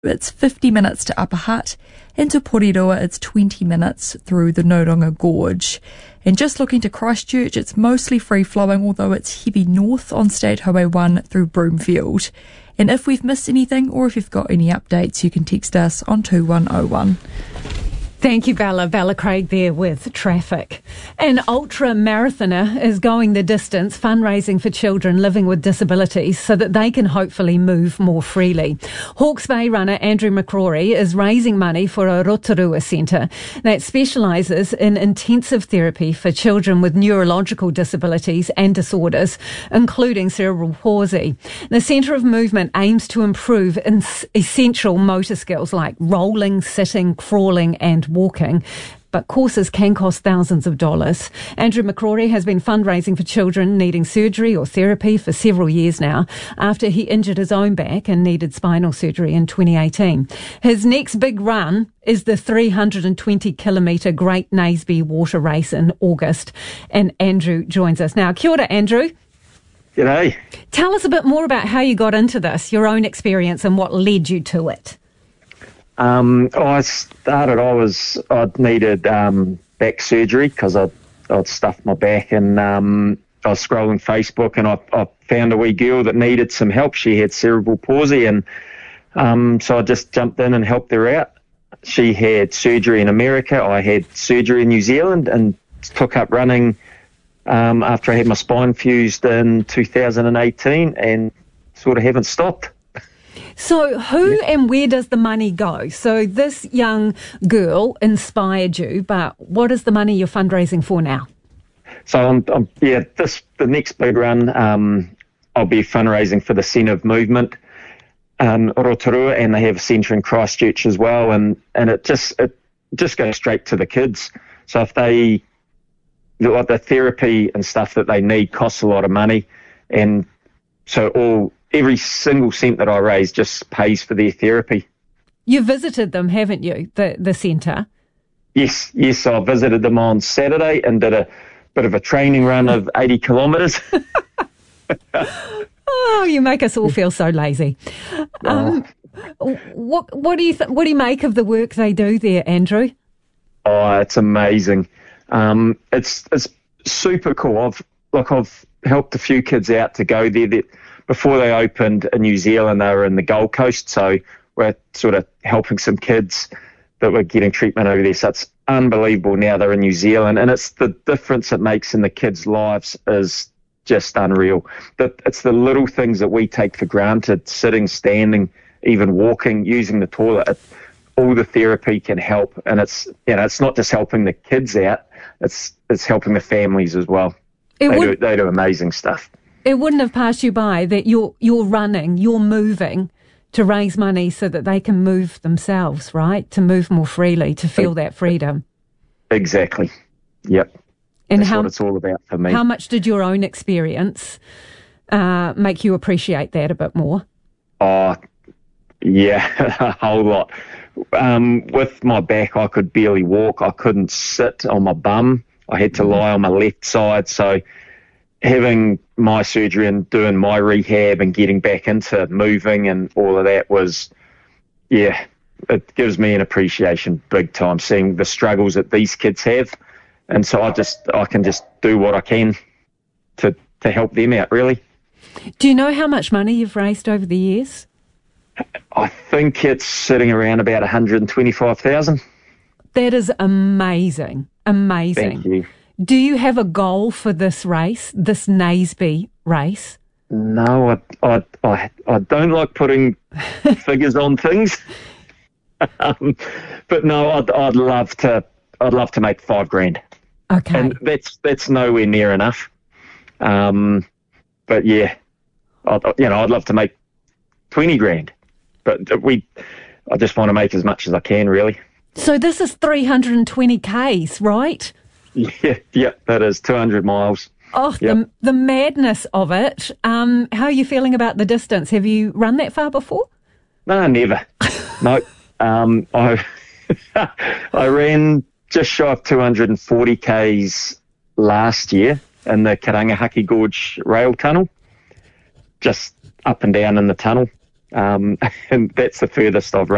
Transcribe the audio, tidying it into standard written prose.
It's 50 minutes to Upper Hutt, and to Porirua it's 20 minutes through the Noronga Gorge. And just looking to Christchurch, it's mostly free-flowing, although it's heavy north on State Highway 1 through Broomfield. And if we've missed anything, or if you've got any updates, you can text us on 2101. Thank you, Bella. Bella Craig there with traffic. An ultra-marathoner is going the distance, fundraising for children living with disabilities so that they can hopefully move more freely. Hawke's Bay runner Andrew McCrory is raising money for a Rotorua centre that specialises in intensive therapy for children with neurological disabilities and disorders, including cerebral palsy. The Centre of Movement aims to improve essential motor skills like rolling, sitting, crawling and walking, but courses can cost thousands of dollars. Andrew McCrory has been fundraising for children needing surgery or therapy for several years now after he injured his own back and needed spinal surgery in 2018. His next big run is the 320-kilometre Great Naseby Water Race in August, and Andrew joins us now. Kia ora, Andrew. G'day. Tell us a bit more about how you got into this, your own experience and what led you to it. I'd needed back surgery because I'd stuffed my back, and I was scrolling Facebook and I found a wee girl that needed some help. She had cerebral palsy, and so I just jumped in and helped her out. She had surgery in America. I had surgery in New Zealand and took up running after I had my spine fused in 2018 and sort of haven't stopped. So who and where does the money go? So this young girl inspired you, but what is the money you're fundraising for now? So the next big run, I'll be fundraising for the Centre of Movement in Rotorua, and they have a centre in Christchurch as well, and it just goes straight to the kids. So if the therapy and stuff that they need costs a lot of money, and so every single cent that I raise just pays for their therapy. You visited them, haven't you, the centre? Yes, I visited them on Saturday and did a bit of a training run of 80 kilometres. Oh, you make us all feel so lazy. What do you make of the work they do there, Andrew? Oh, it's amazing. It's super cool. I've helped a few kids out to go there. Before they opened in New Zealand, they were in the Gold Coast, so we're sort of helping some kids that were getting treatment over there. So it's unbelievable now they're in New Zealand, and it's the difference it makes in the kids' lives is just unreal. It's the little things that we take for granted, sitting, standing, even walking, using the toilet. All the therapy can help, and it's not just helping the kids out, it's helping the families as well. They do amazing stuff. It wouldn't have passed you by that you're running, you're moving to raise money so that they can move themselves, right? To move more freely, to feel that freedom. Exactly. Yep. And that's what it's all about for me. How much did your own experience make you appreciate that a bit more? Oh, yeah, a whole lot. With my back, I could barely walk. I couldn't sit on my bum. I had to lie on my left side. So having my surgery and doing my rehab and getting back into moving and all of that it gives me an appreciation big time, seeing the struggles that these kids have. And so I can just do what I can to help them out, really. Do you know how much money you've raised over the years? I think it's sitting around about 125,000. That is amazing. Amazing. Thank you. Do you have a goal for this race, this Naseby race? No, I don't like putting figures on things. But no, I'd love to make $5,000. Okay. And that's nowhere near enough. But yeah, I'd love to make $20,000. But I just want to make as much as I can, really. So this is 320 Ks, right? Yeah, that is 200 miles. Oh, yep. The madness of it. How are you feeling about the distance? Have you run that far before? No, never. No. I ran just shy of 240 Ks last year in the Karangahaki Gorge rail tunnel, just up and down in the tunnel. And that's the furthest I've run.